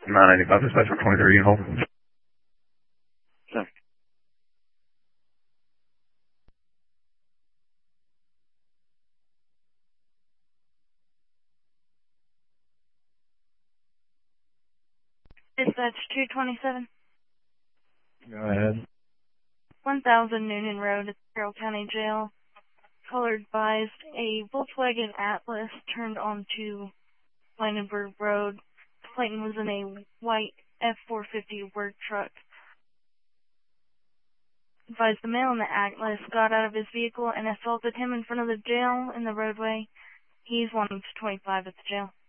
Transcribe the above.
995, dispatch for 23, you hold. Sir. Dispatch 227. Go ahead. 1000 Noonan Road at Carroll County Jail. Caller advised a Volkswagen Atlas turned onto Landenberg Road. Clayton was in a white F-450 work truck. Advised the male in the Atlas got out of his vehicle and assaulted him in front of the jail in the roadway. He's wanting to 25 at the jail.